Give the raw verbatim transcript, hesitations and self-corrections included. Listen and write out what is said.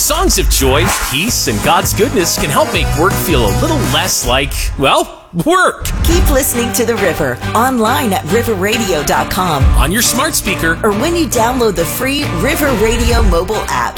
songs of joy, peace, and God's goodness can help make work feel a little less like, well, work. Keep listening to The River online at river radio dot com, on your smart speaker, or when you download the free River Radio mobile app.